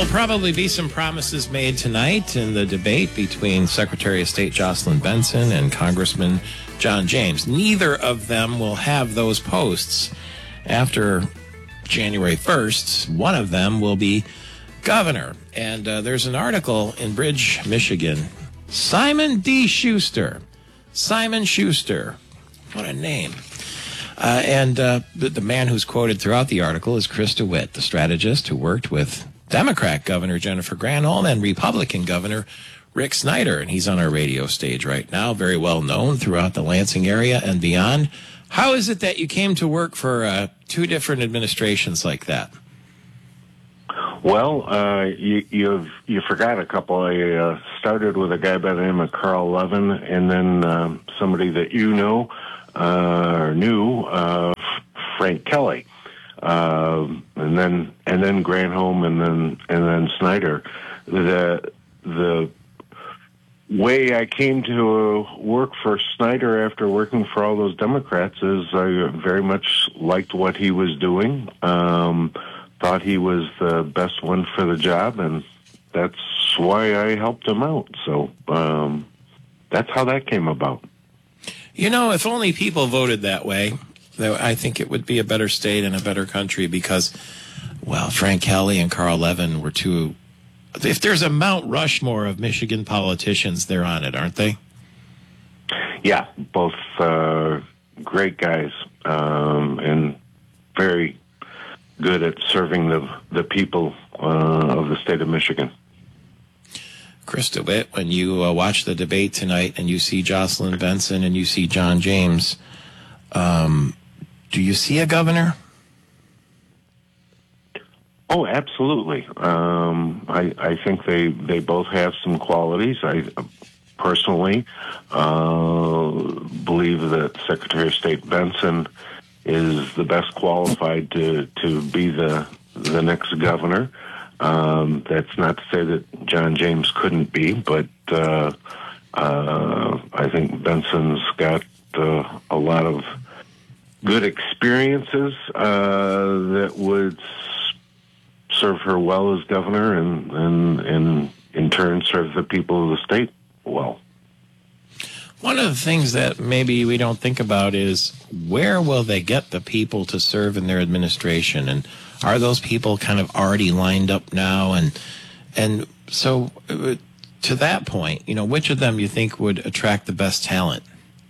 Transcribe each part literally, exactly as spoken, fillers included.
There'll probably be some promises made tonight in the debate between Secretary of State Jocelyn Benson and Congressman John James. Neither of them will have those posts after January first. One of them will be governor. And uh, there's an article in Bridge, Michigan. Simon D. Schuster. Simon Schuster. What a name. Uh, and uh, the, the man who's quoted throughout the article is Chris DeWitt, the strategist who worked with Democrat Governor Jennifer Granholm and Republican Governor Rick Snyder. And he's on our radio stage right now, very well known throughout the Lansing area and beyond. How is it that you came to work for uh, two different administrations like that? Well, uh, you you've, you forgot a couple. I uh, started with a guy by the name of Carl Levin, and then uh, somebody that you know uh, or knew, uh, Frank Kelly, uh, and then and then Granholm, and then and then Snyder. The the way I came to work for Snyder after working for all those Democrats is I very much liked what he was doing. Um, thought he was the best one for the job, and that's why I helped him out. So um, that's how that came about. You know, if only people voted that way, I think it would be a better state and a better country because, well, Frank Kelly and Carl Levin were two. If there's a Mount Rushmore of Michigan politicians, they're on it, aren't they? Yeah, both uh, great guys um, and very good at serving the the people uh, of the state of Michigan. Chris DeWitt, when you uh, watch the debate tonight and you see Jocelyn Benson and you see John James, um, do you see a governor? Oh, absolutely. Um, I, I think they, they both have some qualities. I personally uh, believe that Secretary of State Benson is the best qualified to, to be the the next governor. Um, that's not to say that John James couldn't be, but uh, uh, I think Benson's got uh, a lot of good experiences uh, that would serve her well as governor and, and, and in turn serve the people of the state well. One of the things that maybe we don't think about is where will they get the people to serve in their administration, and are those people kind of already lined up now? And and so uh, to that point, you know, which of them you think would attract the best talent?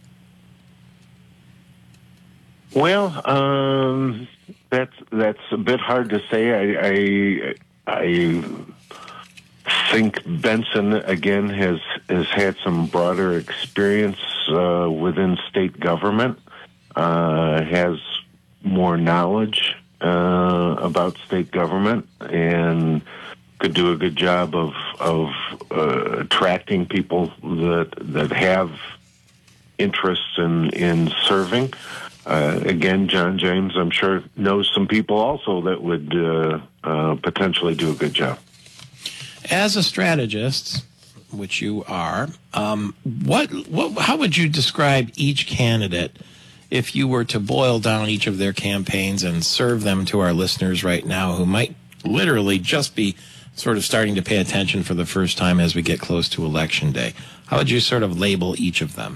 Well, um, that's that's a bit hard to say. I I, I think Benson again has has had some broader experience uh, within state government, uh, has more knowledge uh, about state government, and could do a good job of of uh, attracting people that that have interests in in serving. Uh, again, John James, I'm sure, knows some people also that would uh, uh, potentially do a good job. As a strategist, which you are, um, what, what, how would you describe each candidate if you were to boil down each of their campaigns and serve them to our listeners right now who might literally just be sort of starting to pay attention for the first time as we get close to Election Day? How would you sort of label each of them?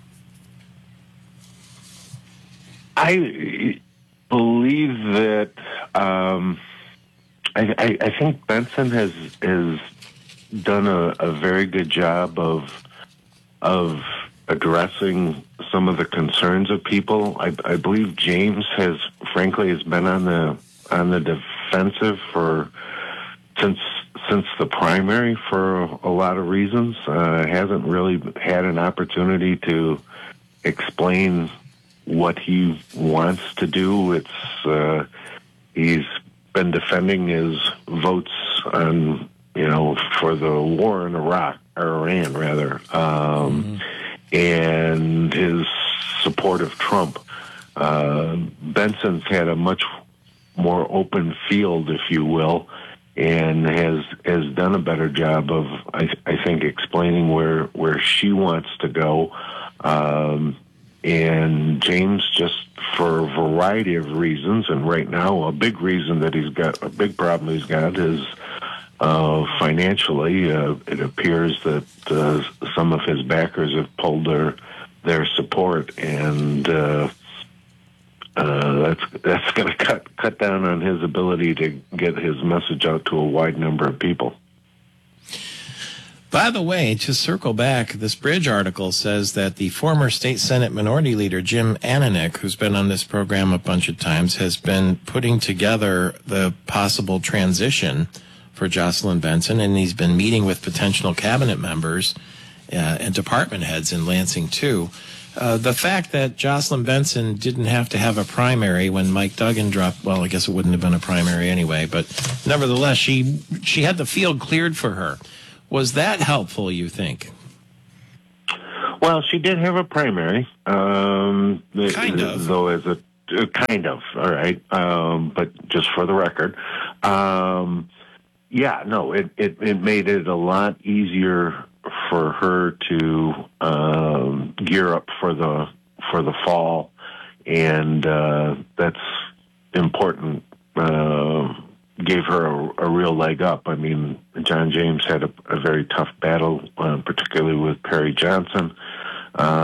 I believe that um, I, I, I think Benson has has done a, a very good job of of addressing some of the concerns of people. I, I believe James has, frankly, has been on the on the defensive for since since the primary for a, a lot of reasons. Uh, hasn't really had an opportunity to explain what he wants to do. It's uh, he's been defending his votes on, you know, for the war in Iraq, or Iran rather, um, mm-hmm. and his support of Trump. Uh, Benson's had a much more open field, if you will, and has has done a better job of, I, I think, explaining where where she wants to go. Um, And James, just for a variety of reasons, and right now a big reason that he's got, a big problem he's got is uh, financially. Uh, it appears that uh, some of his backers have pulled their their support, and uh, uh, that's that's going to cut cut down on his ability to get his message out to a wide number of people. By the way, to circle back, this Bridge article says that the former state Senate Minority Leader Jim Ananich, who's been on this program a bunch of times, has been putting together the possible transition for Jocelyn Benson, and he's been meeting with potential cabinet members uh, and department heads in Lansing, too. Uh, the fact that Jocelyn Benson didn't have to have a primary when Mike Duggan dropped, well, I guess it wouldn't have been a primary anyway, but nevertheless, she she had the field cleared for her. Was that helpful, you think? Well, she did have a primary. Um, kind of. Though as a, uh, kind of, all right. Um, but just for the record. Um, yeah, no, it, it, it made it a lot easier for her to um, gear up for the for the fall, and uh, that's important. Uh, gave her a, a real leg up. I mean, John James had a, a very tough battle, uh, particularly with Perry Johnson. Uh,